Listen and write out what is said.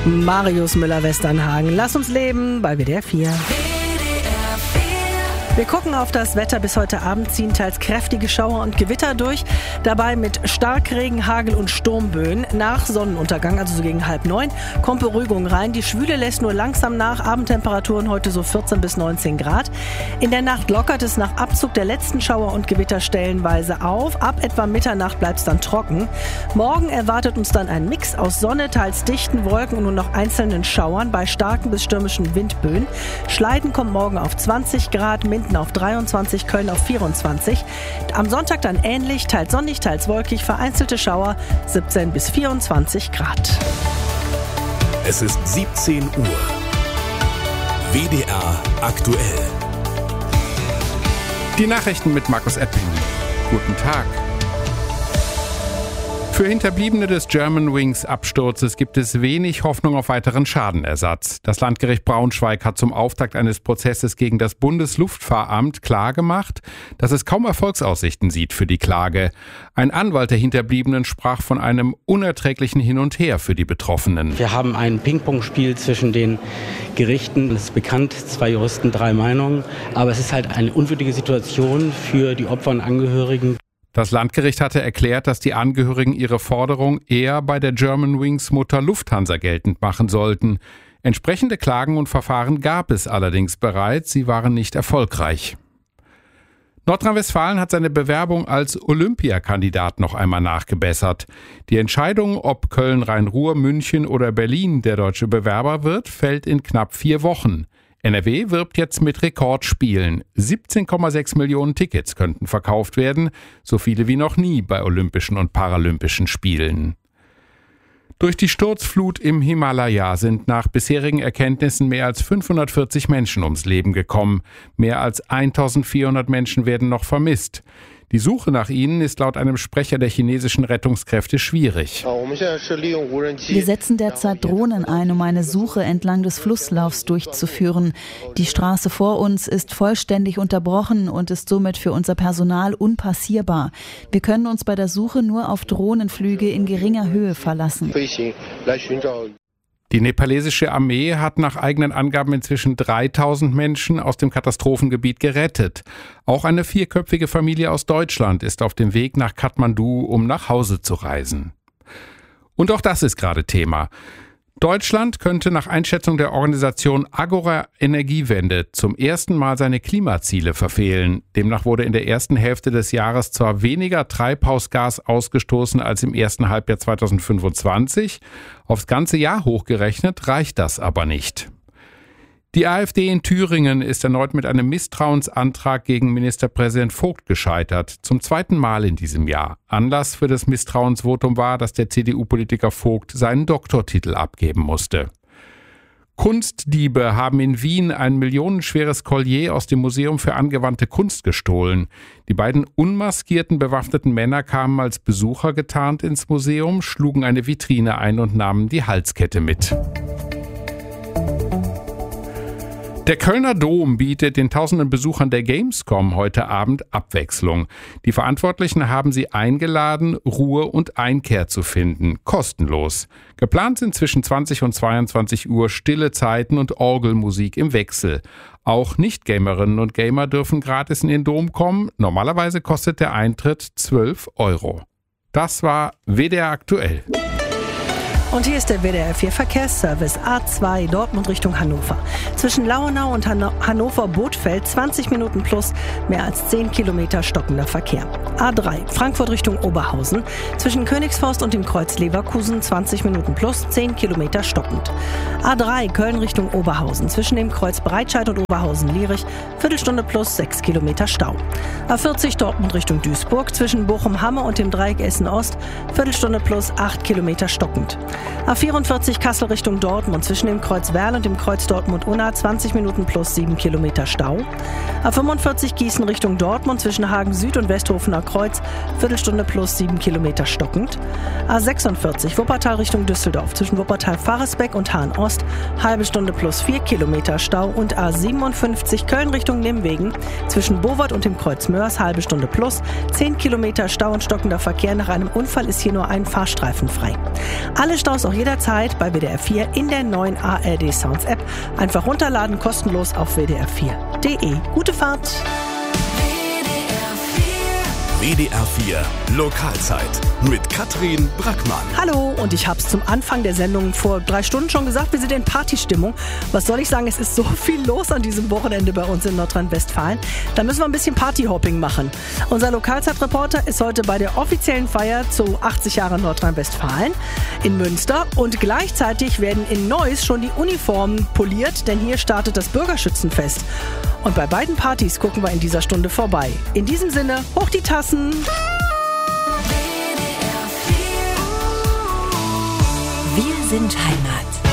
Marius Müller-Westernhagen. Lass uns leben bei WDR 4. Wir gucken auf das Wetter. Bis heute Abend ziehen teils kräftige Schauer und Gewitter durch. Dabei mit Starkregen, Hagel und Sturmböen. Nach Sonnenuntergang, also so gegen 8:30, kommt Beruhigung rein. Die Schwüle lässt nur langsam nach. Abendtemperaturen heute so 14 bis 19 Grad. In der Nacht lockert es nach Abzug der letzten Schauer und Gewitter stellenweise auf. Ab etwa Mitternacht bleibt es dann trocken. Morgen erwartet uns dann ein Mix aus Sonne, teils dichten Wolken und nur noch einzelnen Schauern bei starken bis stürmischen Windböen. Schleiden kommt morgen auf 20 Grad, Minden auf 23, Köln auf 24. Am Sonntag dann ähnlich, teils sonnig, teils wolkig, vereinzelte Schauer, 17 bis 24 Grad. Es ist 17 Uhr. WDR aktuell. Die Nachrichten mit Markus Epping. Guten Tag. Für Hinterbliebene des Germanwings-Absturzes gibt es wenig Hoffnung auf weiteren Schadenersatz. Das Landgericht Braunschweig hat zum Auftakt eines Prozesses gegen das Bundesluftfahramt klargemacht, dass es kaum Erfolgsaussichten sieht für die Klage. Ein Anwalt der Hinterbliebenen sprach von einem unerträglichen Hin und Her für die Betroffenen. Wir haben ein Ping-Pong-Spiel zwischen den Gerichten. Es ist bekannt, 2 Juristen, 3 Meinungen. Aber es ist halt eine unwürdige Situation für die Opfer und Angehörigen. Das Landgericht hatte erklärt, dass die Angehörigen ihre Forderung eher bei der Germanwings Mutter Lufthansa geltend machen sollten. Entsprechende Klagen und Verfahren gab es allerdings bereits, sie waren nicht erfolgreich. Nordrhein-Westfalen hat seine Bewerbung als Olympiakandidat noch einmal nachgebessert. Die Entscheidung, ob Köln, Rhein-Ruhr, München oder Berlin der deutsche Bewerber wird, fällt in knapp 4 Wochen. NRW wirbt jetzt mit Rekordspielen. 17,6 Millionen Tickets könnten verkauft werden, so viele wie noch nie bei Olympischen und Paralympischen Spielen. Durch die Sturzflut im Himalaya sind nach bisherigen Erkenntnissen mehr als 540 Menschen ums Leben gekommen. Mehr als 1400 Menschen werden noch vermisst. Die Suche nach ihnen ist laut einem Sprecher der chinesischen Rettungskräfte schwierig. Wir setzen derzeit Drohnen ein, um eine Suche entlang des Flusslaufs durchzuführen. Die Straße vor uns ist vollständig unterbrochen und ist somit für unser Personal unpassierbar. Wir können uns bei der Suche nur auf Drohnenflüge in geringer Höhe verlassen. Die nepalesische Armee hat nach eigenen Angaben inzwischen 3000 Menschen aus dem Katastrophengebiet gerettet. Auch eine 4-köpfige Familie aus Deutschland ist auf dem Weg nach Kathmandu, um nach Hause zu reisen. Und auch das ist gerade Thema. Deutschland könnte nach Einschätzung der Organisation Agora Energiewende zum ersten Mal seine Klimaziele verfehlen. Demnach wurde in der ersten Hälfte des Jahres zwar weniger Treibhausgas ausgestoßen als im ersten Halbjahr 2025. Aufs ganze Jahr hochgerechnet reicht das aber nicht. Die AfD in Thüringen ist erneut mit einem Misstrauensantrag gegen Ministerpräsident Vogt gescheitert. Zum 2. Mal in diesem Jahr. Anlass für das Misstrauensvotum war, dass der CDU-Politiker Vogt seinen Doktortitel abgeben musste. Kunstdiebe haben in Wien ein millionenschweres Collier aus dem Museum für angewandte Kunst gestohlen. Die beiden unmaskierten bewaffneten Männer kamen als Besucher getarnt ins Museum, schlugen eine Vitrine ein und nahmen die Halskette mit. Der Kölner Dom bietet den tausenden Besuchern der Gamescom heute Abend Abwechslung. Die Verantwortlichen haben sie eingeladen, Ruhe und Einkehr zu finden, kostenlos. Geplant sind zwischen 20 und 22 Uhr stille Zeiten und Orgelmusik im Wechsel. Auch Nicht-Gamerinnen und Gamer dürfen gratis in den Dom kommen. Normalerweise kostet der Eintritt 12 €. Das war WDR aktuell. Und hier ist der WDR 4 Verkehrsservice A2 Dortmund Richtung Hannover. Zwischen Lauenau und Hannover-Bothfeld 20 Minuten plus, mehr als 10 Kilometer stockender Verkehr. A3 Frankfurt Richtung Oberhausen. Zwischen Königsforst und dem Kreuz Leverkusen 20 Minuten plus, 10 Kilometer stockend. A3 Köln Richtung Oberhausen. Zwischen dem Kreuz Breitscheid und Oberhausen-Lierich Viertelstunde plus, 6 Kilometer Stau. A40 Dortmund Richtung Duisburg. Zwischen Bochum-Hamme und dem Dreieck Essen-Ost Viertelstunde plus, 8 Kilometer stockend. A44 Kassel Richtung Dortmund. Zwischen dem Kreuz Werl und dem Kreuz Dortmund-Unna 20 Minuten plus, 7 Kilometer Stau. A45 Gießen Richtung Dortmund. Zwischen Hagen Süd und Westhofener Kreuz Viertelstunde plus, 7 Kilometer stockend. A46 Wuppertal Richtung Düsseldorf. Zwischen Wuppertal-Faresbeck und Hahn-Ost halbe Stunde plus, 4 Kilometer Stau. Und A57 Köln Richtung Nimwegen. Zwischen Bowart und dem Kreuz Mörs halbe Stunde plus, 10 Kilometer Stau und stockender Verkehr. Nach einem Unfall ist hier nur ein Fahrstreifen frei. Alle Kostenlos auch jederzeit bei WDR 4 in der neuen ARD Sounds App. Einfach runterladen, kostenlos auf wdr4.de. Gute Fahrt! WDR 4 Lokalzeit mit Katrin Brackmann. Hallo, und ich habe es zum Anfang der Sendung vor 3 Stunden schon gesagt, wir sind in Partystimmung. Was soll ich sagen, es ist so viel los an diesem Wochenende bei uns in Nordrhein-Westfalen. Da müssen wir ein bisschen Partyhopping machen. Unser Lokalzeitreporter ist heute bei der offiziellen Feier zu 80 Jahren Nordrhein-Westfalen in Münster. Und gleichzeitig werden in Neuss schon die Uniformen poliert, denn hier startet das Bürgerschützenfest. Und bei beiden Partys gucken wir in dieser Stunde vorbei. In diesem Sinne, hoch die Tassen! Wir sind Heimat.